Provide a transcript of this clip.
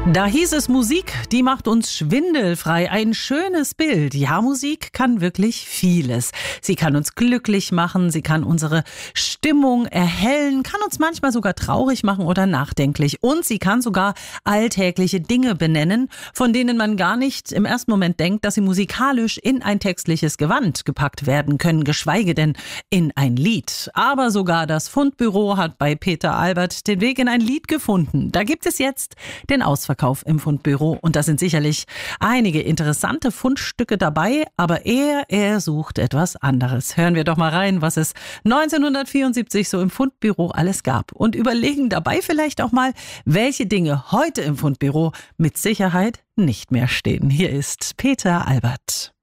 Da hieß es, Musik, die macht uns schwindelfrei. Ein schönes Bild. Ja, Musik kann wirklich vieles. Sie kann uns glücklich machen, sie kann unsere Stimmung erhellen, kann uns manchmal sogar traurig machen oder nachdenklich. Und sie kann sogar alltägliche Dinge benennen, von denen man gar nicht im ersten Moment denkt, dass sie musikalisch in ein textliches Gewand gepackt werden können, geschweige denn in ein Lied. Aber sogar das Fundbüro hat bei Peter Albert den Weg in ein Lied gefunden. Da gibt es jetzt den Ausverkauf im Fundbüro und da sind sicherlich einige interessante Fundstücke dabei, aber er sucht etwas anderes. Hören wir doch mal rein, was es 1974 so im Fundbüro alles gab und überlegen dabei vielleicht auch mal, welche Dinge heute im Fundbüro mit Sicherheit nicht mehr stehen. Hier ist Peter Albert.